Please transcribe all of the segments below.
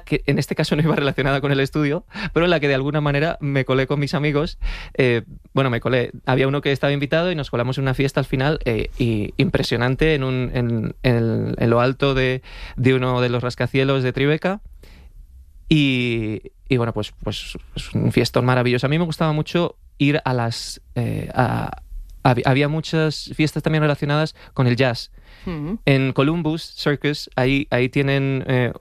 que en este caso no iba relacionada con el estudio, pero en la que de alguna manera me colé con mis amigos. Me colé. Había uno que estaba invitado y nos colamos en una fiesta al final, y impresionante, en lo alto de uno de los rascacielos de Tribeca. Y bueno, pues es un fiestón maravilloso. A mí me gustaba mucho ir a las... había muchas fiestas también relacionadas con el jazz. En Columbus Circus, ahí tienen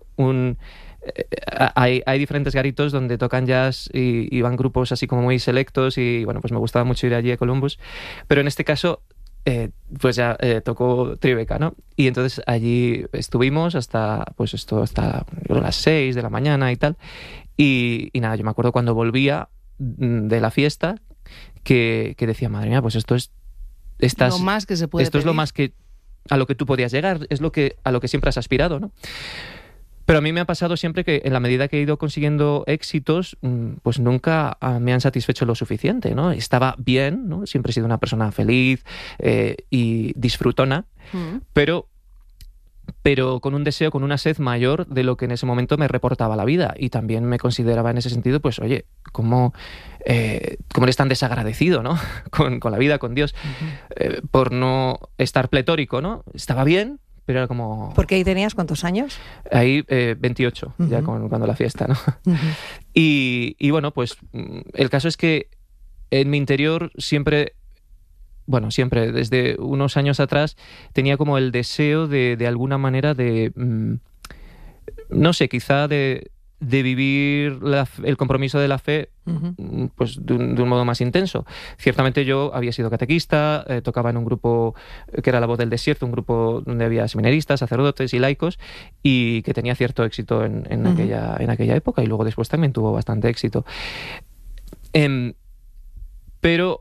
hay diferentes garitos donde tocan jazz y van grupos así como muy selectos, y bueno, pues me gustaba mucho ir allí a Columbus. Pero en este caso, pues ya tocó Tribeca, ¿no? Y entonces allí estuvimos hasta las 6 de la mañana y tal. Y nada, yo me acuerdo cuando volvía de la fiesta que decía, madre mía, pues esto es lo más que se puede esto pedir. Es lo más que a lo que tú podías llegar, es a lo que siempre has aspirado, ¿no? Pero a mí me ha pasado siempre que en la medida que he ido consiguiendo éxitos, pues nunca me han satisfecho lo suficiente, ¿no? Estaba bien, ¿no? Siempre he sido una persona feliz y disfrutona, pero con un deseo, con una sed mayor de lo que en ese momento me reportaba la vida. Y también me consideraba en ese sentido, pues oye, ¿cómo eres tan desagradecido, ¿no? con la vida, con Dios, por no estar pletórico, ¿no? Estaba bien, pero era como... ¿Porque ahí tenías cuántos años? Ahí 28, ya cuando la fiesta, ¿no? Y bueno, pues el caso es que en mi interior siempre, desde unos años atrás, tenía como el deseo de alguna manera de, no sé, quizá de vivir el compromiso de la fe pues de un modo más intenso. Ciertamente yo había sido catequista, tocaba en un grupo que era La Voz del Desierto, un grupo donde había seminaristas, sacerdotes y laicos, y que tenía cierto éxito en aquella época, y luego después también tuvo bastante éxito. Pero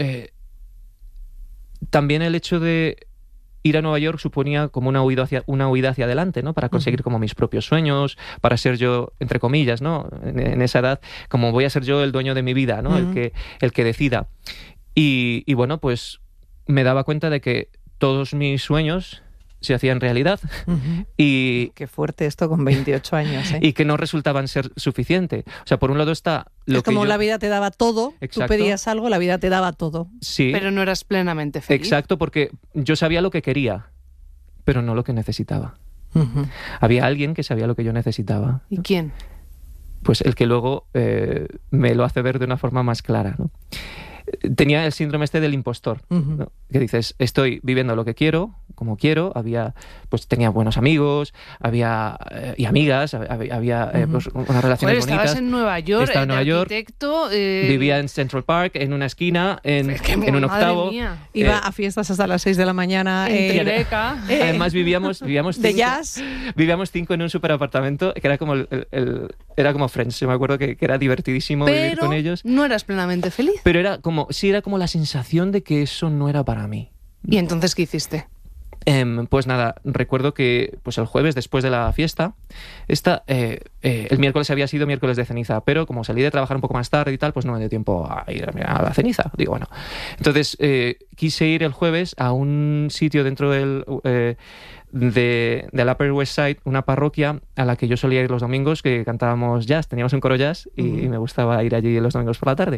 también el hecho de ir a Nueva York suponía como una huida hacia adelante, ¿no? Para conseguir como mis propios sueños, para ser yo, entre comillas, ¿no? En esa edad, como voy a ser yo el dueño de mi vida, ¿no? El que decida. Y bueno, pues me daba cuenta de que todos mis sueños se hacían realidad. Y qué fuerte esto con 28 años, ¿eh? Y que no resultaban ser suficiente. O sea, por un lado está lo es que como la vida te daba todo. Exacto. Tú pedías algo, la vida te daba todo. Sí. Pero no eras plenamente feliz. Exacto, porque yo sabía lo que quería, pero no lo que necesitaba. Había alguien que sabía lo que yo necesitaba. ¿Y quién? Pues el que luego me lo hace ver de una forma más clara, ¿no? Tenía el síndrome del impostor, ¿no? Que dices, estoy viviendo lo que quiero, como quiero. Tenía buenos amigos, y amigas, había pues, unas relaciones bonitas. Estabas en Nueva York, estaba en Nueva York, arquitecto. Vivía en Central Park, en una esquina, en un octavo. Iba a fiestas hasta las 6 de la mañana. En Tribeca. Además vivíamos de cinco, jazz. Vivíamos 5 en un superapartamento, que era como era como Friends. Yo me acuerdo que era divertidísimo vivir con ellos. No eras plenamente feliz. Pero era como la sensación de que eso no era para mí. ¿Y entonces qué hiciste? Pues nada, recuerdo que pues el jueves, después de la fiesta, el miércoles había sido miércoles de ceniza, pero como salí de trabajar un poco más tarde y tal, pues no me dio tiempo a ir a la ceniza. Digo, bueno. Entonces quise ir el jueves a un sitio dentro del Upper West Side, una parroquia a la que yo solía ir los domingos, que cantábamos jazz, teníamos un coro jazz y me gustaba ir allí los domingos por la tarde.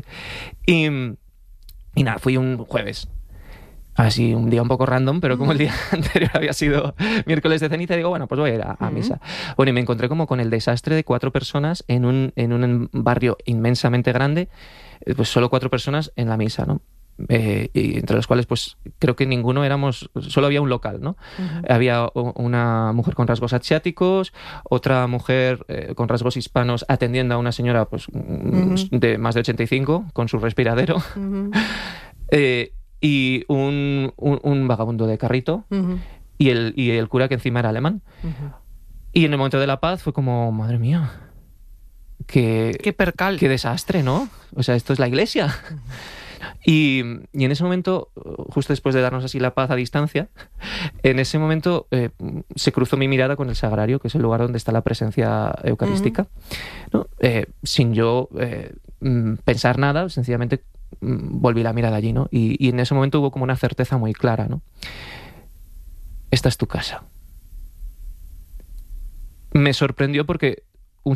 Y nada, fui un jueves. Así, un día un poco random, pero como el día anterior había sido miércoles de ceniza, digo, bueno, pues voy a ir a misa. Bueno, y me encontré como con el desastre de 4 personas en un barrio inmensamente grande, pues solo 4 personas en la misa, ¿no? Y entre los cuales, pues, creo que ninguno solo había un local, ¿no? Había una mujer con rasgos asiáticos, otra mujer con rasgos hispanos atendiendo a una señora, pues, de más de 85, con su respiradero. Y un vagabundo de carrito, y el cura que encima era alemán. Y en el momento de la paz fue como, madre mía, qué percal, qué desastre, ¿no? O sea, esto es la iglesia. Y en ese momento, justo después de darnos así la paz a distancia, en ese momento se cruzó mi mirada con el sagrario, que es el lugar donde está la presencia eucarística, ¿no? Sin yo pensar nada, sencillamente volví la mirada allí, ¿no? Y en ese momento hubo como una certeza muy clara, ¿no? Esta es tu casa. Me sorprendió porque